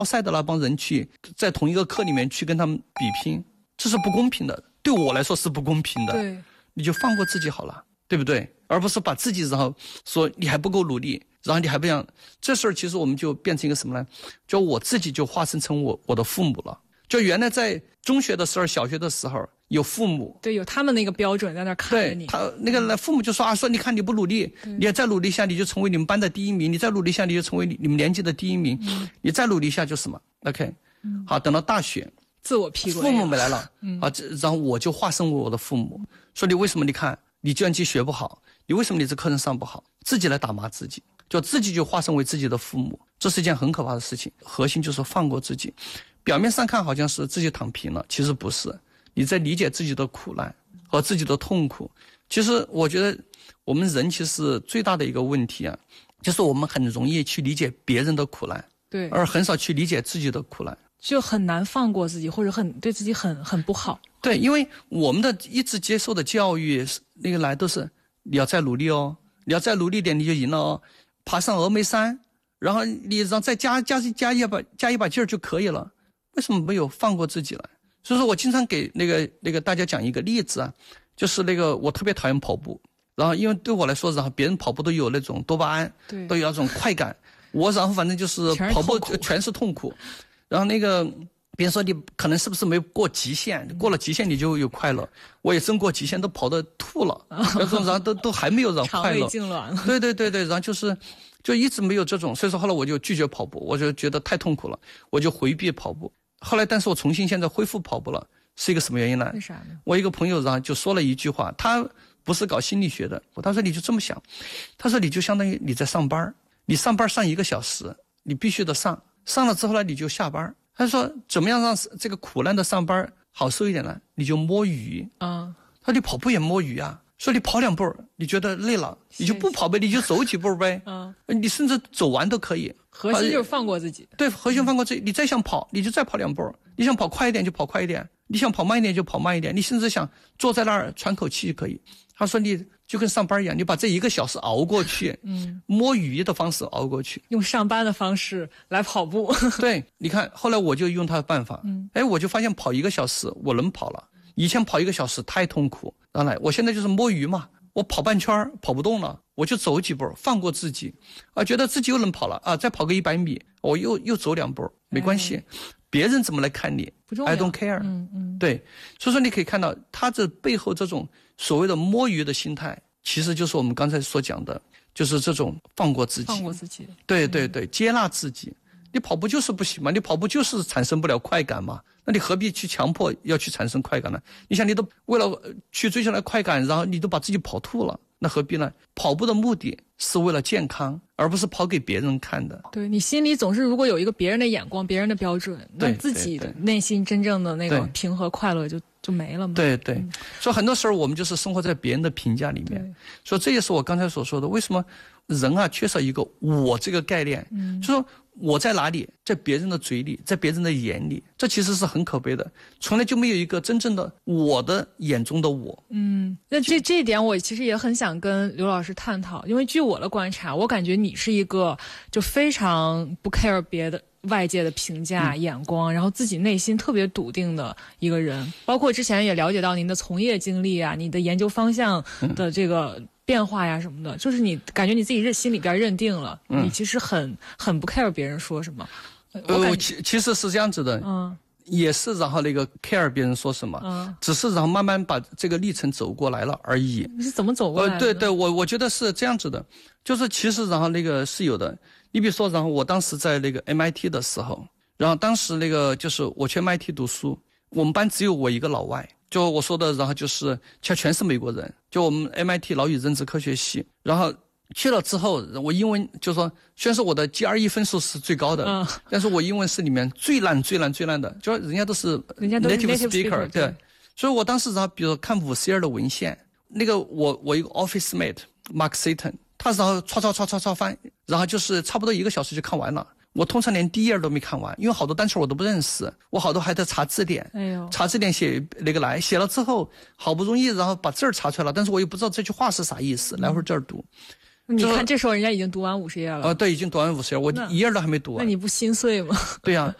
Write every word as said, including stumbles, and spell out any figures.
赛的那帮人去在同一个课里面去跟他们比拼，这是不公平的，对我来说是不公平的。 对， 你就放过自己好了，对不对？而不是把自己然后说你还不够努力，然后你还不想，这事儿其实我们就变成一个什么呢？就我自己就化身成我我的父母了。就原来在中学的时候、小学的时候有父母， 对，有他们那个标准在那看着你。 对，他那个父母就说啊，说你看你不努力，你再努力一下你就成为你们班的第一名，你再努力一下你就成为你们年级的第一名，嗯、你再努力一下就什么 ？OK，、嗯、好，等到大学， 自我批父母没来了，嗯、啊，然后我就化身为我的父母，说你为什么？你看你计算机学不好，你为什么你这课程上不好？自己来打骂自己，就自己就化身为自己的父母，这是一件很可怕的事情。核心就是放过自己。表面上看好像是自己躺平了，其实不是，你在理解自己的苦难和自己的痛苦。其实我觉得我们人其实最大的一个问题啊，就是我们很容易去理解别人的苦难， 对， 而很少去理解自己的苦难， 就很难放过自己，或者很对自己很很不好。 对，因为我们的一直接受的教育那个来都是你要再努力哦，你要再努力一点你就赢了哦，爬上峨眉山，然后你让再加加加一把加一把劲儿就可以了。为什么没有放过自己来？所以说我经常给那个那个大家讲一个例子啊，就是那个我特别讨厌跑步，然后因为对我来说，然后别人跑步都有那种多巴胺， 对， 都有那种快感，我然后反正就是跑步全是痛苦，然后那个别人说你可能是不是没有过极限，过了极限你就有快乐，我也真过极限都跑得吐了，然后然后都都还没有让快乐， 肠胃痉挛了， 对对对对，然后就是就一直没有这种，所以说后来我就拒绝跑步，我就觉得太痛苦了，我就回避跑步。后来，但是我重新现在恢复跑步了，是一个什么原因呢？ 为啥呢？ 我一个朋友然后就说了一句话，他不是搞心理学的，他说你就这么想，他说你就相当于你在上班，你上班上一个小时，你必须得上，上了之后呢你就下班。他说怎么样让这个苦难的上班好受一点呢？你就摸鱼啊、嗯。他说你跑步也摸鱼啊。说你跑两步你觉得累了你就不跑呗，你就走几步呗，嗯，你甚至走完都可以。 核心就是放过自己。 对，核心放过自己。你再想跑你就再跑两步，你想跑快一点就跑快一点，你想跑慢一点就跑慢一点，你甚至想坐在那儿喘口气就可以。他说你就跟上班一样，你把这一个小时熬过去，嗯，摸鱼的方式熬过去， 用上班的方式来跑步。 对，你看后来我就用他的办法，嗯，哎，我就发现跑一个小时我能跑了，以前跑一个小时太痛苦，当然我现在就是摸鱼嘛，我跑半圈跑不动了，我就走几步，放过自己，啊，觉得自己又能跑了啊，再跑个一百米，我又又走两步，没关系，哎、别人怎么来看你不重要 ，I don't care， 嗯嗯， 对，所以说你可以看到他这背后这种所谓的摸鱼的心态，其实就是我们刚才所讲的，就是这种放过自己， 放过自己， 对对对，接纳自己。你跑步就是不行嘛，你跑步就是产生不了快感嘛，那你何必去强迫要去产生快感呢？你想你都为了去追求那快感，然后你都把自己跑吐了，那何必呢？跑步的目的是为了健康，而不是跑给别人看的。 对，你心里总是如果有一个别人的眼光，别人的标准，那自己的内心真正的那个平和快乐就就没了嘛。 对对、嗯，所以很多时候我们就是生活在别人的评价里面，所以这也是我刚才所说的，为什么人啊缺少一个我这个概念，嗯，就说我在哪里，在别人的嘴里，在别人的眼里，这其实是很可悲的，从来就没有一个真正的我的眼中的我。 嗯，那这这一点我其实也很想跟刘老师探讨，因为据我的观察，我感觉你是一个就非常不 care 别的外界的评价、嗯、眼光，然后自己内心特别笃定的一个人。包括之前也了解到您的从业经历啊，你的研究方向的这个变化呀什么的，就是你感觉你自己认心里边认定了，嗯、你其实很很不 care 别人说什么。 呃，其其实是这样子的， 嗯， 也是然后那个 care 别人说什么，嗯，只是然后慢慢把这个历程走过来了而已。 你是怎么走过来的？ 呃，对对，我我觉得是这样子的，就是其实然后那个是有的。你比如说，然后我当时在那个 M I T 的时候，然后当时那个就是我去 M I T 读书，我们班只有我一个老外，就我说的，然后就是全全是美国人，就我们 M I T 脑与认知科学系，然后去了之后，我英文就说，虽然说我的 G R E 分数是最高的，嗯，但是我英文是里面最烂最烂最烂的，就人家都是 native speaker， 对，所以我当时然后比如说看五 C 二的文献，那个我我一个 office mate Mark Satan， 他然后刷刷刷刷刷翻，然后就是差不多一个小时就看完了。我通常连第一页都没看完，因为好多单词我都不认识，我好多还得查字典，哎呦，查字典写那个来，写了之后好不容易然后把字儿查出来了，但是我又不知道这句话是啥意思，来回这儿读。 你看这时候人家已经读完五十页了。 呃，对，已经读完五十页，我那一页都还没读完。 那你不心碎吗？ 对呀、